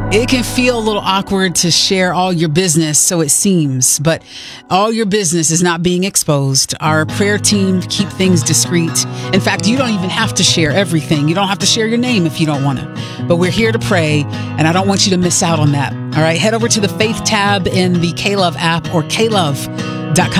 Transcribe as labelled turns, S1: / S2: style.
S1: It can feel a little awkward to share all your business, so it seems, but all your business is not being exposed. Our prayer team keep things discreet. In fact, you don't even have to share everything. You don't have to share your name if you don't want to. But we're here to pray, and I don't want you to miss out on that. All right, head over to the Faith tab in the K-Love app or klove.com.